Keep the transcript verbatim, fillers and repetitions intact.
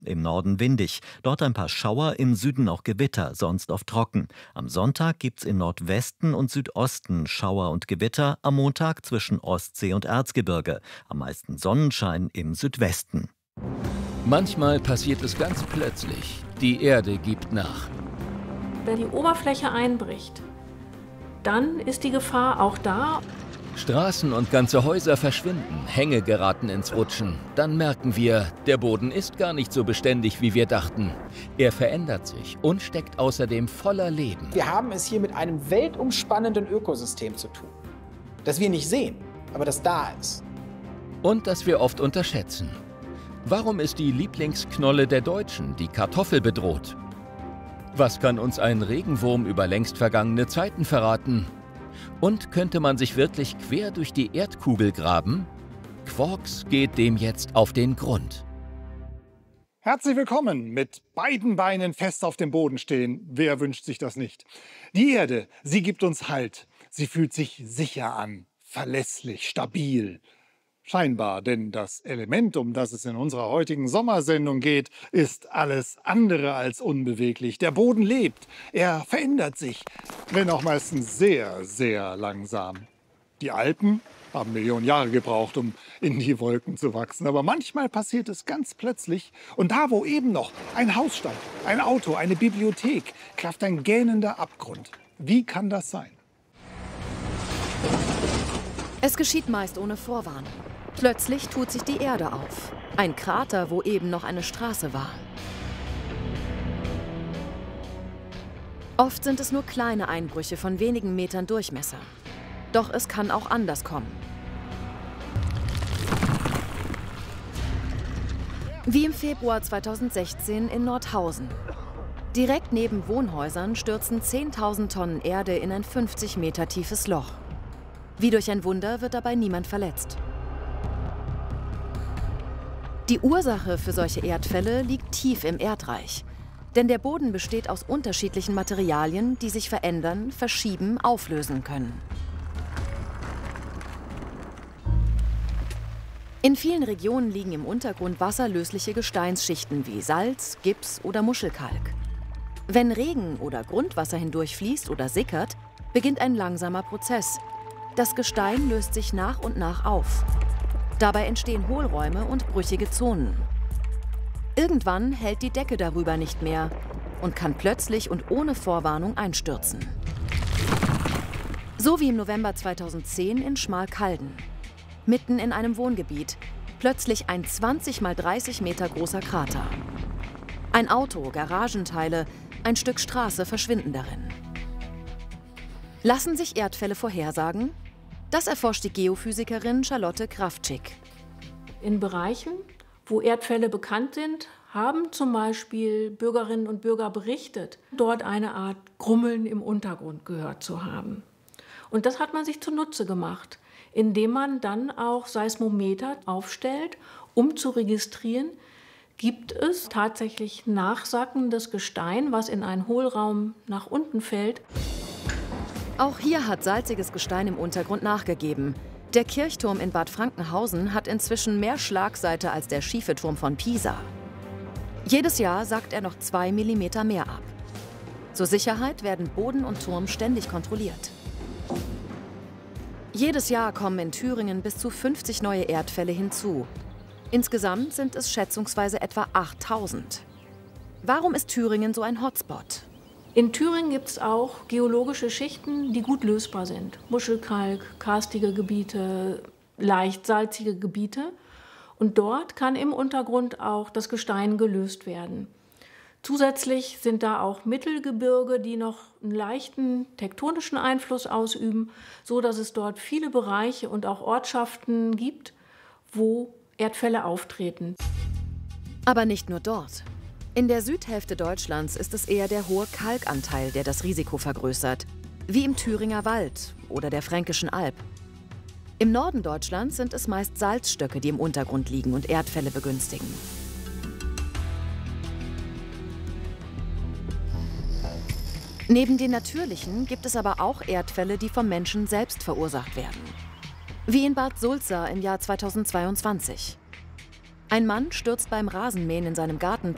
Im Norden windig, dort ein paar Schauer, im Süden auch Gewitter, sonst oft trocken. Am Sonntag gibt's im Nordwesten und Südosten Schauer und Gewitter, am Montag zwischen Ostsee und Erzgebirge. Am meisten Sonnenschein im Südwesten. Manchmal passiert es ganz plötzlich. Die Erde gibt nach. Wenn die Oberfläche einbricht, dann ist die Gefahr auch da. Straßen und ganze Häuser verschwinden, Hänge geraten ins Rutschen. Dann merken wir, der Boden ist gar nicht so beständig, wie wir dachten. Er verändert sich und steckt außerdem voller Leben. Wir haben es hier mit einem weltumspannenden Ökosystem zu tun, das wir nicht sehen, aber das da ist. Und das wir oft unterschätzen. Warum ist die Lieblingsknolle der Deutschen, die Kartoffel, bedroht? Was kann uns ein Regenwurm über längst vergangene Zeiten verraten? Und könnte man sich wirklich quer durch die Erdkugel graben? Quarks geht dem jetzt auf den Grund. Herzlich willkommen. Mit beiden Beinen fest auf dem Boden stehen. Wer wünscht sich das nicht? Die Erde, sie gibt uns Halt. Sie fühlt sich sicher an, verlässlich, stabil. Scheinbar, denn das Element, um das es in unserer heutigen Sommersendung geht, ist alles andere als unbeweglich. Der Boden lebt, er verändert sich, wenn auch meistens sehr, sehr langsam. Die Alpen haben Millionen Jahre gebraucht, um in die Wolken zu wachsen. Aber manchmal passiert es ganz plötzlich. Und da, wo eben noch ein Haus stand, ein Auto, eine Bibliothek, klafft ein gähnender Abgrund. Wie kann das sein? Es geschieht meist ohne Vorwarnung. Plötzlich tut sich die Erde auf. Ein Krater, wo eben noch eine Straße war. Oft sind es nur kleine Einbrüche von wenigen Metern Durchmesser. Doch es kann auch anders kommen. Wie im Februar zweitausendsechzehn in Nordhausen. Direkt neben Wohnhäusern stürzen zehntausend Tonnen Erde in ein fünfzig Meter tiefes Loch. Wie durch ein Wunder wird dabei niemand verletzt. Die Ursache für solche Erdfälle liegt tief im Erdreich. Denn der Boden besteht aus unterschiedlichen Materialien, die sich verändern, verschieben, auflösen können. In vielen Regionen liegen im Untergrund wasserlösliche Gesteinsschichten wie Salz, Gips oder Muschelkalk. Wenn Regen oder Grundwasser hindurchfließt oder sickert, beginnt ein langsamer Prozess. Das Gestein löst sich nach und nach auf. Dabei entstehen Hohlräume und brüchige Zonen. Irgendwann hält die Decke darüber nicht mehr und kann plötzlich und ohne Vorwarnung einstürzen. So wie im November zweitausendzehn in Schmalkalden. Mitten in einem Wohngebiet. Plötzlich ein zwanzig mal dreißig Meter großer Krater. Ein Auto, Garagenteile, ein Stück Straße verschwinden darin. Lassen sich Erdfälle vorhersagen? Das erforscht die Geophysikerin Charlotte Kraftschick. In Bereichen, wo Erdfälle bekannt sind, haben zum Beispiel Bürgerinnen und Bürger berichtet, dort eine Art Grummeln im Untergrund gehört zu haben. Und das hat man sich zunutze gemacht, indem man dann auch Seismometer aufstellt, um zu registrieren, gibt es tatsächlich nachsackendes Gestein, was in einen Hohlraum nach unten fällt. Auch hier hat salziges Gestein im Untergrund nachgegeben. Der Kirchturm in Bad Frankenhausen hat inzwischen mehr Schlagseite als der schiefe Turm von Pisa. Jedes Jahr sackt er noch zwei Millimeter mehr ab. Zur Sicherheit werden Boden und Turm ständig kontrolliert. Jedes Jahr kommen in Thüringen bis zu fünfzig neue Erdfälle hinzu. Insgesamt sind es schätzungsweise etwa achttausend. Warum ist Thüringen so ein Hotspot? In Thüringen gibt es auch geologische Schichten, die gut lösbar sind. Muschelkalk, karstige Gebiete, leicht salzige Gebiete. Und dort kann im Untergrund auch das Gestein gelöst werden. Zusätzlich sind da auch Mittelgebirge, die noch einen leichten tektonischen Einfluss ausüben, so dass es dort viele Bereiche und auch Ortschaften gibt, wo Erdfälle auftreten. Aber nicht nur dort. In der Südhälfte Deutschlands ist es eher der hohe Kalkanteil, der das Risiko vergrößert, wie im Thüringer Wald oder der Fränkischen Alb. Im Norden Deutschlands sind es meist Salzstöcke, die im Untergrund liegen und Erdfälle begünstigen. Neben den natürlichen gibt es aber auch Erdfälle, die vom Menschen selbst verursacht werden. Wie in Bad Sulza im Jahr zweitausendzweiundzwanzig. Ein Mann stürzt beim Rasenmähen in seinem Garten